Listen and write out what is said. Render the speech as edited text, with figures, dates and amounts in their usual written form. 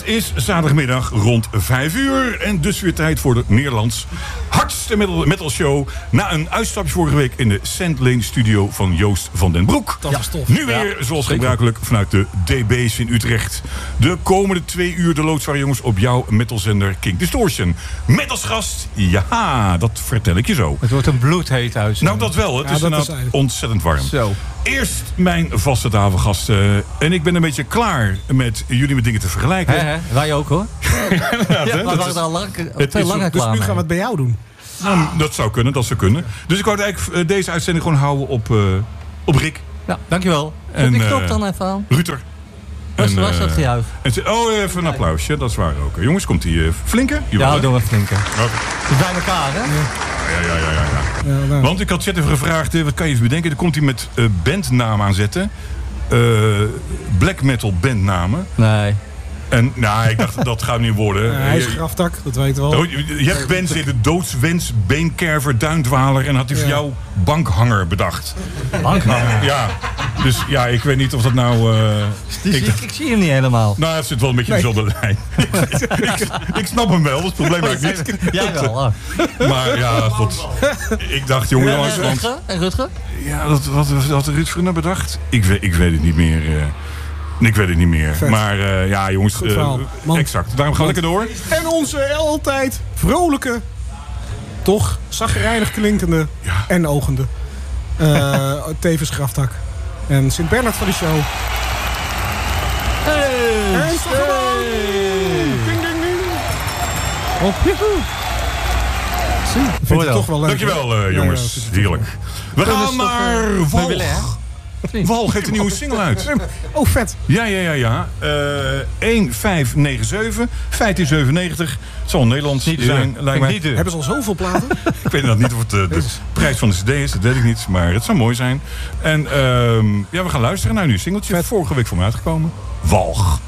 is zaterdagmiddag rond 5 uur. En dus weer tijd voor de Nederlands hardste metal show. Na een uitstapje vorige week in de Sandlane studio van Joost van den Broek. Dat is tof. Nu weer, zoals gebruikelijk, vanuit de DB's in Utrecht. De komende 2 uur de loodzware jongens op jouw metalzender King Distortion. Met als gast, ja, dat vertel ik je zo. Het wordt een bloedheet huis. Nou, dat wel. Het is inderdaad ontzettend warm. Zo. Eerst mijn vaste tafelgasten. En ik ben een beetje klaar met jullie met dingen te vergelijken. Wij ook hoor. Ja, we waren al veel langer klaar. Dus nu gaan we het bij jou doen. Nou, dat zou kunnen. Dus ik wou eigenlijk deze uitzending gewoon houden op Rick. Ja, dankjewel. En, ik knop dan even aan. Ruter. Was dat gejuich? Even een applausje, dat is waar ook. Jongens, komt die flinke? Ja, doen we flinke. Okay. Bij elkaar, hè? Ja. Want ik had Chet even gevraagd, wat kan je even bedenken? Dan komt hij met bandnamen aanzetten. Black metal bandnamen. Nee. En nou, ik dacht, dat gaat niet worden. Hij is graftak, dat weten we al. Je hebt bands in de doodswens, beenkerver, duindwaler. En had hij voor jou bankhanger bedacht. Bankhanger? Ja. Dus ja, ik weet niet of dat nou... Ik zie hem niet helemaal. Nou, het zit wel een beetje in dezelfde lijn. ik snap hem wel, dat is het probleem eigenlijk niet. Jij wel, maar ja, god. Ik dacht, jongen... En Rutger? Ja, wat had Rutger nou bedacht? Ik weet het niet meer. Ik weet het niet meer. Vet. Maar ja, jongens, exact. Daarom gaan we lekker door. En onze altijd vrolijke, toch zagrijnig klinkende en ogende tevens graftak. En Sint Bernard van de show. Hey! En ding, ding, ding. Op, joehoe. Vind ik toch wel leuk. Dankjewel, jongens. Heerlijk. We gaan naar Walg. Walg heeft een nieuwe single uit. Oh, vet. Ja. 1597, 1597. Het zal Nederlands zijn, lijkt mij. Hebben ze al zoveel platen? Ik weet nog niet of het de prijs van de cd is, dat weet ik niet. Maar het zou mooi zijn. En we gaan luisteren naar een nieuw singeltje. Vorige week voor me uitgekomen. Walg.